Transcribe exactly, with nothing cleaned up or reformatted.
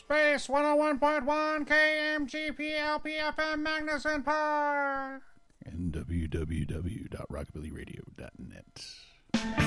Space one oh one point one K M G P L P F M Magnuson Park. And w w w dot rockabilly radio dot net.